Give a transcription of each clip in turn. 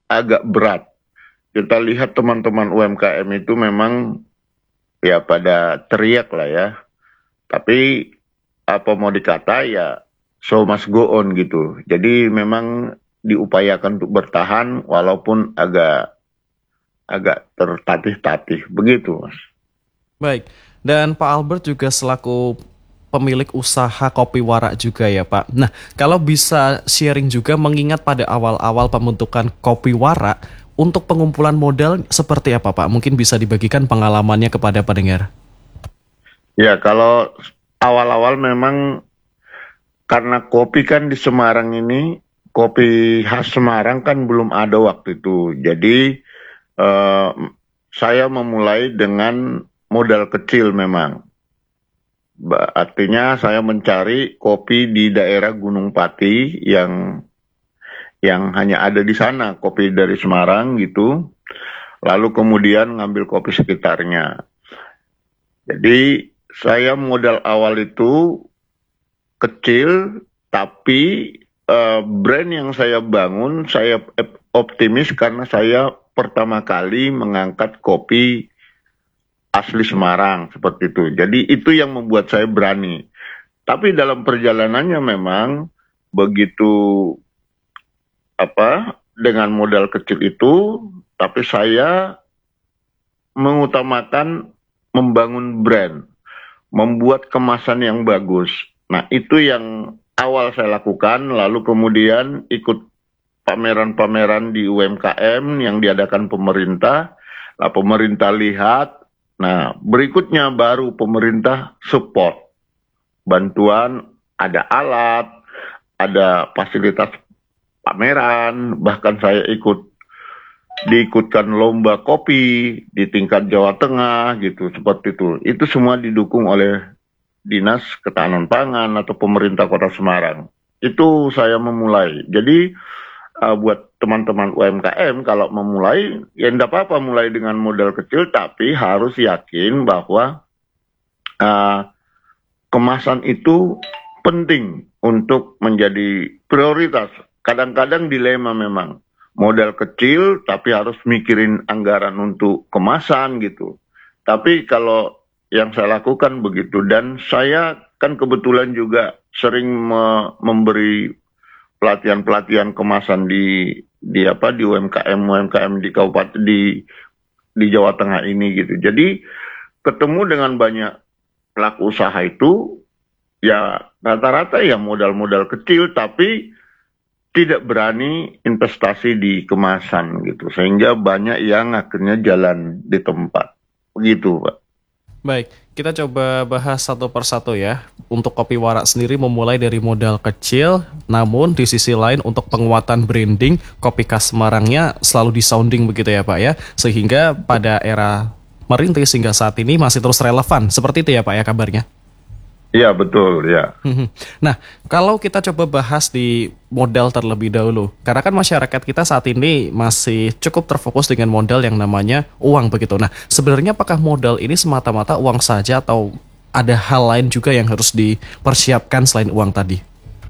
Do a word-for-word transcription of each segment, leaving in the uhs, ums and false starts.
agak berat. Kita lihat teman-teman U M K M itu memang ya pada teriak lah ya. Tapi apa mau dikata ya show must go on gitu. Jadi memang diupayakan untuk bertahan walaupun agak agak tertatih-tatih begitu, Mas. Baik, dan Pak Albert juga selaku pemilik usaha kopi warak juga ya Pak. Nah, kalau bisa sharing juga mengingat pada awal-awal pembentukan kopi warak, untuk pengumpulan modal seperti apa Pak? Mungkin bisa dibagikan pengalamannya kepada pendengar. Ya kalau awal-awal memang karena kopi kan di Semarang ini, kopi khas Semarang kan belum ada waktu itu. Jadi eh, saya memulai dengan modal kecil memang. Ba- Artinya saya mencari kopi di daerah Gunung Pati yang yang hanya ada di sana, kopi dari Semarang gitu. Lalu kemudian ngambil kopi sekitarnya. Jadi saya modal awal itu kecil, tapi eh, brand yang saya bangun, saya optimis karena saya pertama kali mengangkat kopi asli Semarang seperti itu. Jadi itu yang membuat saya berani. Tapi dalam perjalanannya memang begitu apa dengan modal kecil itu, tapi saya mengutamakan membangun brand, membuat kemasan yang bagus. Nah, itu yang awal saya lakukan, lalu kemudian ikut pameran-pameran di U M K M yang diadakan pemerintah. Nah, pemerintah lihat, nah berikutnya baru pemerintah support. Bantuan, ada alat, ada fasilitas pameran, bahkan saya ikut diikutkan lomba kopi di tingkat Jawa Tengah gitu, seperti itu. Itu semua didukung oleh Dinas Ketahanan Pangan atau pemerintah Kota Semarang. Itu saya memulai. Jadi uh, buat teman-teman U M K M kalau memulai, ya tidak apa-apa mulai dengan modal kecil, tapi harus yakin bahwa uh, kemasan itu penting untuk menjadi prioritas. Kadang-kadang dilema memang. Modal kecil tapi harus mikirin anggaran untuk kemasan gitu. Tapi kalau yang saya lakukan begitu, dan saya kan kebetulan juga sering me memberi pelatihan-pelatihan kemasan di di apa di U M K M U M K M di kabupaten di di Jawa Tengah ini gitu. Jadi ketemu dengan banyak pelaku usaha itu ya rata-rata ya modal-modal kecil tapi tidak berani investasi di kemasan gitu, sehingga banyak yang akhirnya jalan di tempat begitu, Pak. Baik, kita coba bahas satu persatu ya. Untuk kopi warak sendiri memulai dari modal kecil, namun di sisi lain untuk penguatan branding, kopi khas Semarangnya selalu disounding begitu ya Pak ya. Sehingga pada era merintis hingga saat ini masih terus relevan. Seperti itu ya Pak ya kabarnya. Iya betul ya. Mhm. Nah, kalau kita coba bahas di modal terlebih dahulu, karena kan masyarakat kita saat ini masih cukup terfokus dengan modal yang namanya uang begitu. Nah, sebenarnya apakah modal ini semata-mata uang saja atau ada hal lain juga yang harus dipersiapkan selain uang tadi?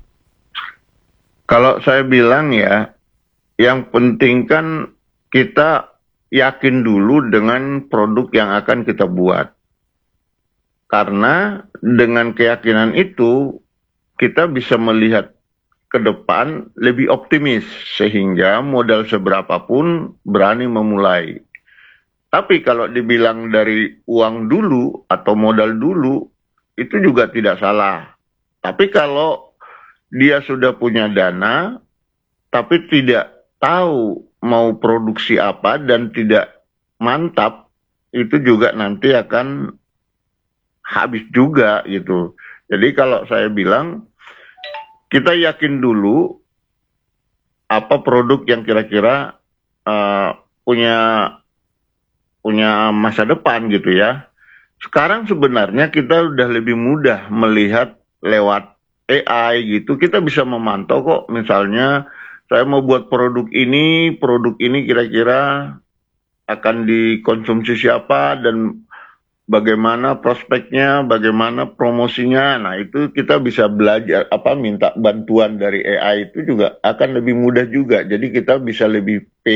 Kalau saya bilang ya, yang penting kan kita yakin dulu dengan produk yang akan kita buat. Karena dengan keyakinan itu kita bisa melihat ke depan lebih optimis sehingga modal seberapapun berani memulai. Tapi kalau dibilang dari uang dulu atau modal dulu itu juga tidak salah. Tapi kalau dia sudah punya dana tapi tidak tahu mau produksi apa dan tidak mantap, itu juga nanti akan habis juga gitu. Jadi kalau saya bilang kita yakin dulu apa produk yang kira-kira uh, punya punya masa depan gitu ya. Sekarang sebenarnya kita udah lebih mudah melihat lewat A I gitu. Kita bisa memantau kok, misalnya saya mau buat produk ini, produk ini kira-kira akan dikonsumsi siapa dan bagaimana prospeknya, bagaimana promosinya. Nah, itu kita bisa belajar apa minta bantuan dari A I itu juga akan lebih mudah juga. Jadi kita bisa lebih